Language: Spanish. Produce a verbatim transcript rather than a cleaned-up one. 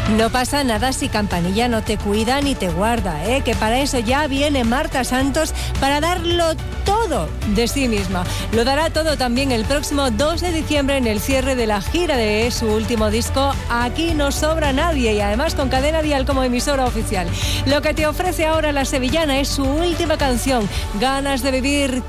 No pasa nada si Campanilla no te cuida ni te guarda, ¿eh? Que para eso ya viene Marta Santos para darlo todo de sí misma. Lo dará todo también el próximo dos de diciembre en el cierre de la gira de su último disco Aquí no sobra nadie, y además con Cadena Dial como emisora oficial. Lo que te ofrece ahora la sevillana es su última canción, Ganas de vivir